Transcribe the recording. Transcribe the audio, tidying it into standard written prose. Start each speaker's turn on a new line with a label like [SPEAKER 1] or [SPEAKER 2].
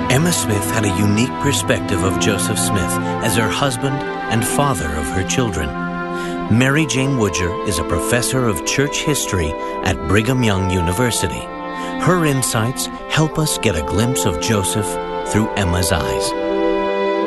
[SPEAKER 1] Emma Smith had a unique perspective of Joseph Smith as her husband and father of her children. Mary Jane Woodger is a professor of church history at Brigham Young University. Her insights help us get a glimpse of Joseph through Emma's eyes.